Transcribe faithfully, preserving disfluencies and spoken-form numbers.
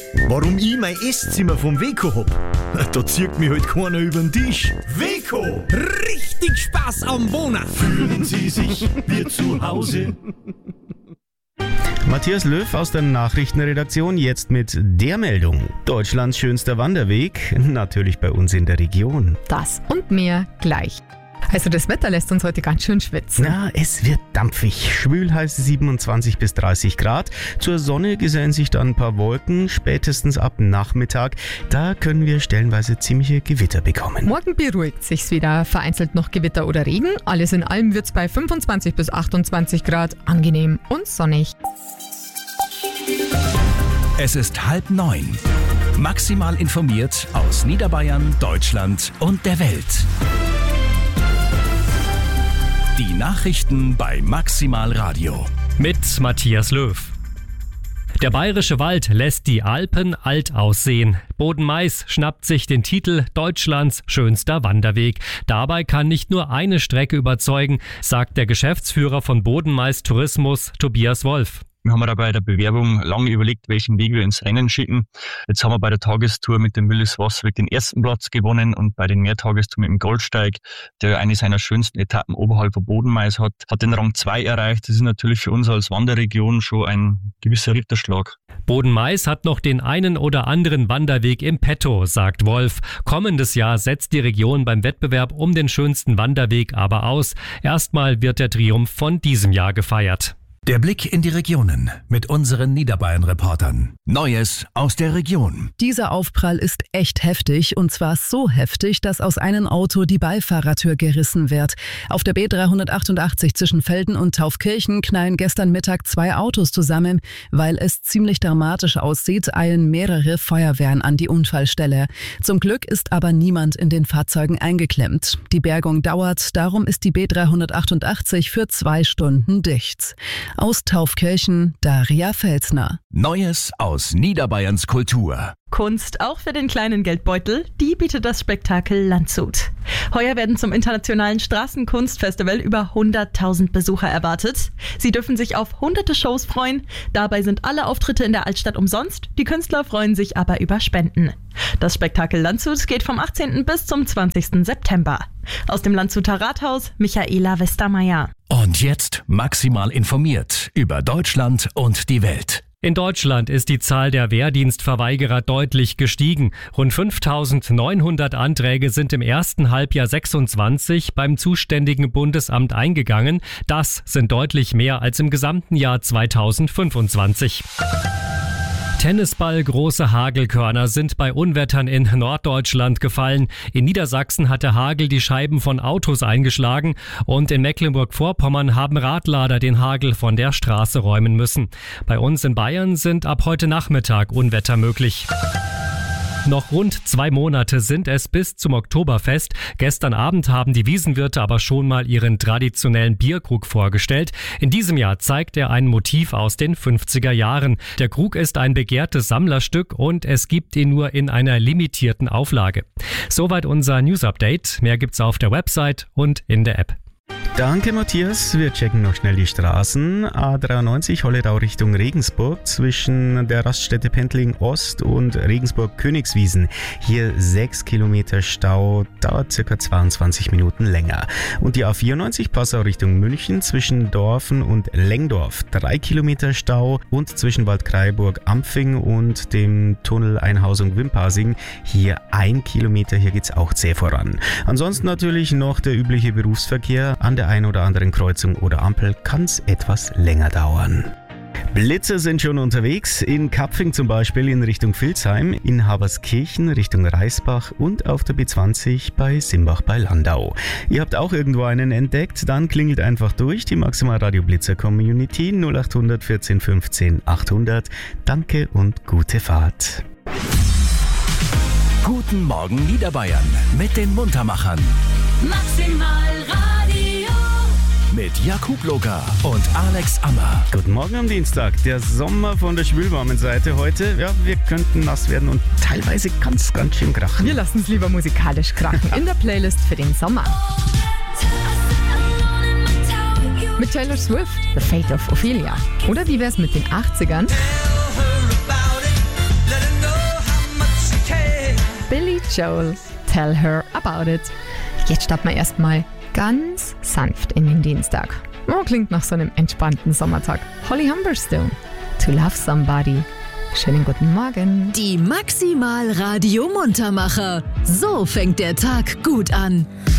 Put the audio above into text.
Warum ich mein Esszimmer vom Weco hab? Da zieht mich halt keiner über den Tisch. Weco! Richtig Spaß am Wohnen! Fühlen Sie sich wie zu Hause? Matthias Löw aus der Nachrichtenredaktion jetzt mit der Meldung. Deutschlands schönster Wanderweg, natürlich bei uns in der Region. Das und mehr gleich. Also das Wetter lässt uns heute ganz schön schwitzen. Na, es wird dampfig. Schwül heißt siebenundzwanzig bis dreißig Grad. Zur Sonne gesellen sich dann ein paar Wolken, spätestens ab Nachmittag. Da können wir stellenweise ziemliche Gewitter bekommen. Morgen beruhigt sich's wieder. Vereinzelt noch Gewitter oder Regen. Alles in allem wird's bei fünfundzwanzig bis achtundzwanzig Grad angenehm und sonnig. Es ist halb neun. Maximal informiert aus Niederbayern, Deutschland und der Welt. Die Nachrichten bei Maximal Radio. Mit Matthias Löw. Der bayerische Wald lässt die Alpen alt aussehen. Boden-Mais schnappt sich den Titel Deutschlands schönster Wanderweg. Dabei kann nicht nur eine Strecke überzeugen, sagt der Geschäftsführer von Boden-Mais Tourismus, Tobias Wolf. Wir haben da bei der Bewerbung lange überlegt, welchen Weg wir ins Rennen schicken. Jetzt haben wir bei der Tagestour mit dem Willis Wasserweg den ersten Platz gewonnen und bei den Mehrtagestouren mit dem Goldsteig, der eine seiner schönsten Etappen oberhalb von Boden-Mais hat, hat den Rang zwei erreicht. Das ist natürlich für uns als Wanderregion schon ein gewisser Ritterschlag. Boden-Mais hat noch den einen oder anderen Wanderweg im Petto, sagt Wolf. Kommendes Jahr setzt die Region beim Wettbewerb um den schönsten Wanderweg aber aus. Erstmal wird der Triumph von diesem Jahr gefeiert. Der Blick in die Regionen mit unseren Niederbayern-Reportern. Neues aus der Region. Dieser Aufprall ist echt heftig und zwar so heftig, dass aus einem Auto die Beifahrertür gerissen wird. Auf der B dreihundertachtundachtzig zwischen Velden und Taufkirchen knallen gestern Mittag zwei Autos zusammen. Weil es ziemlich dramatisch aussieht, eilen mehrere Feuerwehren an die Unfallstelle. Zum Glück ist aber niemand in den Fahrzeugen eingeklemmt. Die Bergung dauert, darum ist die B dreihundertachtundachtzig für zwei Stunden dicht. Aus Taufkirchen, Daria Felsner. Neues aus Niederbayerns Kultur. Kunst auch für den kleinen Geldbeutel, die bietet das Spektakel Landshut. Heuer werden zum internationalen Straßenkunstfestival über hunderttausend Besucher erwartet. Sie dürfen sich auf hunderte Shows freuen. Dabei sind alle Auftritte in der Altstadt umsonst. Die Künstler freuen sich aber über Spenden. Das Spektakel Landshut geht vom achtzehnten bis zum zwanzigsten September. Aus dem Landshuter Rathaus, Michaela Westermeier. Und jetzt maximal informiert über Deutschland und die Welt. In Deutschland ist die Zahl der Wehrdienstverweigerer deutlich gestiegen. Rund fünftausendneunhundert Anträge sind im ersten Halbjahr sechsundzwanzig beim zuständigen Bundesamt eingegangen. Das sind deutlich mehr als im gesamten Jahr zweitausendfünfundzwanzig. Tennisball große Hagelkörner sind bei Unwettern in Norddeutschland gefallen. In Niedersachsen hat der Hagel die Scheiben von Autos eingeschlagen und in Mecklenburg-Vorpommern haben Radlader den Hagel von der Straße räumen müssen. Bei uns in Bayern sind ab heute Nachmittag Unwetter möglich. Noch rund zwei Monate sind es bis zum Oktoberfest. Gestern Abend haben die Wiesenwirte aber schon mal ihren traditionellen Bierkrug vorgestellt. In diesem Jahr zeigt er ein Motiv aus den fünfziger Jahren. Der Krug ist ein begehrtes Sammlerstück und es gibt ihn nur in einer limitierten Auflage. Soweit unser News-Update. Mehr gibt's auf der Website und in der App. Danke Matthias, wir checken noch schnell die Straßen. A dreiundneunzig Holledau Richtung Regensburg zwischen der Raststätte Pendling Ost und Regensburg-Königswiesen. Hier sechs Kilometer Stau, dauert circa zweiundzwanzig Minuten länger. Und die A vierundneunzig Passau Richtung München zwischen Dorfen und Lengdorf. drei Kilometer Stau und zwischen Waldkraiburg-Ampfing und dem Tunnel Einhausung-Wimpasing. Hier ein Kilometer, hier geht's auch zäh voran. Ansonsten natürlich noch der übliche Berufsverkehr. An der einen oder anderen Kreuzung oder Ampel kann es etwas länger dauern. Blitzer sind schon unterwegs, in Kapfing zum Beispiel in Richtung Vilsheim, in Haberskirchen Richtung Reisbach und auf der B zwanzig bei Simbach bei Landau. Ihr habt auch irgendwo einen entdeckt, dann klingelt einfach durch die Maximal Radio Blitzer Community null acht hundert vierzehn fünfzehn achthundert. Danke und gute Fahrt. Guten Morgen Niederbayern mit den Muntermachern. Maximal Radio. Mit Jakub Locker und Alex Ammer. Guten Morgen am Dienstag. Der Sommer von der schwülwarmen Seite heute. Ja, wir könnten nass werden und teilweise ganz, ganz schön krachen. Wir lassen es lieber musikalisch krachen. In der Playlist für den Sommer. Mit Taylor Swift, The Fate of Ophelia. Oder wie wär's mit den achtzigern? Tell her about it, let her know. Joel, Tell Her About It. Jetzt starten wir erstmal ganz sanft in den Dienstag. Oh, klingt nach so einem entspannten Sommertag. Holly Humberstone, To Love Somebody. Schönen guten Morgen. Die Maximal Radio Muntermacher. So fängt der Tag gut an.